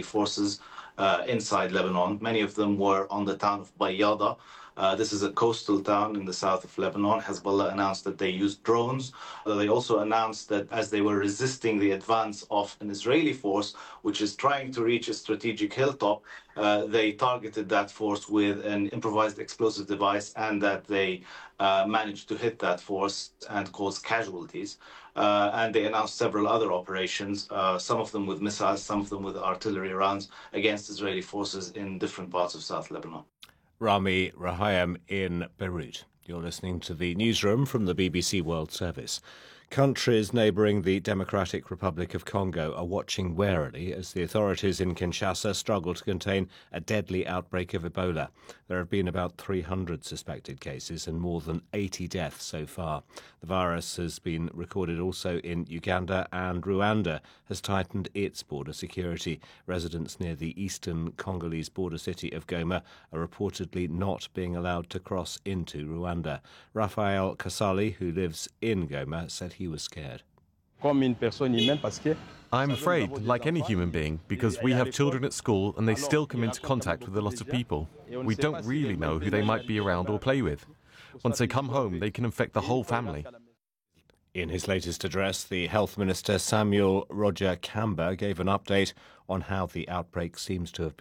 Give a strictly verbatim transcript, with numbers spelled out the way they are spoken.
forces uh, inside Lebanon. Many of them were on the town of Bayyada. Uh, this is a coastal town in the south of Lebanon. Hezbollah announced that they used drones. Uh, they also announced that as they were resisting the advance of an Israeli force, which is trying to reach a strategic hilltop, uh, they targeted that force with an improvised explosive device, and that they uh, managed to hit that force and cause casualties. Uh, and they announced several other operations, uh, some of them with missiles, some of them with artillery rounds against Israeli forces in different parts of South Lebanon. Rami Rahayem in Beirut. You're listening to the newsroom from the B B C World Service. Countries neighbouring the Democratic Republic of Congo are watching warily as the authorities in Kinshasa struggle to contain a deadly outbreak of Ebola. There have been about three hundred suspected cases and more than eighty deaths so far. The virus has been recorded also in Uganda, and Rwanda has tightened its border security. Residents near the eastern Congolese border city of Goma are reportedly not being allowed to cross into Rwanda. Raphael Kasali, who lives in Goma, said he was scared. I'm afraid, like any human being, because we have children at school and they still come into contact with a lot of people. We don't really know who they might be around or play with. Once they come home, they can infect the whole family. In his latest address, the Health Minister Samuel Roger Kamba gave an update on how the outbreak seems to have been